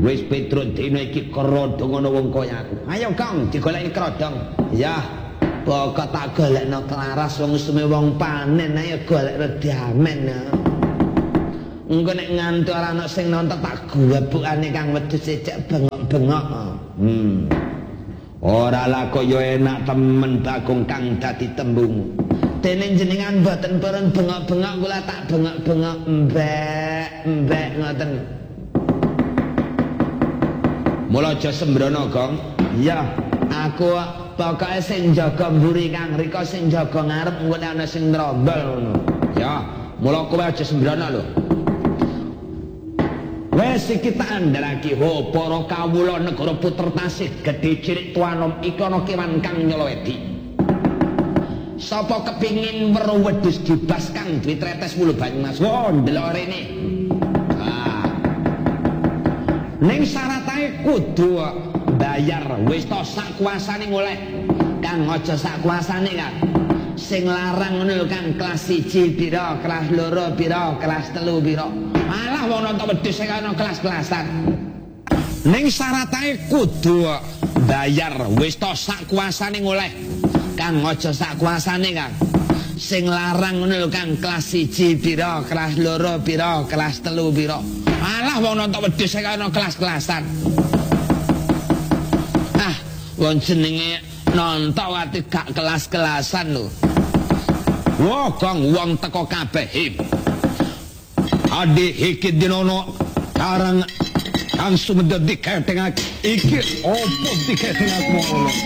Wis Petruk dina iki kerodong ngono wong kaya aku. Ayo Kang, digoleki kerodong. Ya, pokok tak golekno kelaras wong sume wong panen ayo golek redamen. Engko nek nganti ora ana sing nonton tak gubukane Kang wedhus cecek bengok-bengok. Ora lah kaya enak temen Bagong Kang dadi tembung. Dene jenengan mboten purun bengok-bengok kula tak bengok-bengok mbek ngoten. Mula aja sembrono, Gong. Ya, aku pokoke sing jaga mburi Kang rika sing jaga ngarep engko ana sing nrombol ngono. Ya, mula kowe aja sembrono lho. Wes iki tak andharake ho para kawula negara Puter Tasih gedhe cilik tuanom iki ana kewan kang nyolowedi. Sapa kepingin weruh wedhus dibas kang duwe tretes mulu Banyumas. Wo ndelok rene. Ning syarate kudu bayar wis to sak kuasane ngoleh. Kang aja sak kuasane Kang. Sing larang ngono lho Kang, kelas 1 pira, kelas 2 pira, kelas 3 pira. Malah wong nonton wedhus sing ana kelas-kelasan. Ning syarate kudu bayar wis to sak kuasane ngoleh. Kang aja sak kuasane Kang. Sing larang ngono lho Kang, kelas 1 pira, kelas 2 pira, kelas 3 pira. Malah wong nonton wedhus sing ana kelas-kelasan. Wong jenenge nonton ati gak kelas-kelasan lho. Wah, Kang wong teko kabeh. Ade iki dinono karang kang sumedhe diketengake iki opo diketengake ngono.